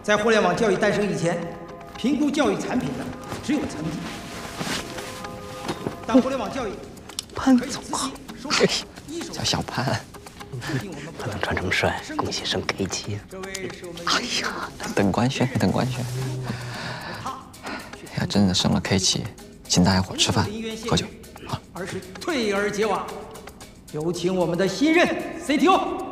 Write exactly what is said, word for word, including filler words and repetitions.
在互联网教育诞生以前，评估教育产品的只有成绩。当互联网教育潘总啊，嘿，叫小潘，不能穿这么帅，恭喜升 K 七。哎呀，等官宣，等官宣。要真的升了 K 七，请大家伙吃饭喝酒。好， 而是退而结网。有请我们的新任 C T O。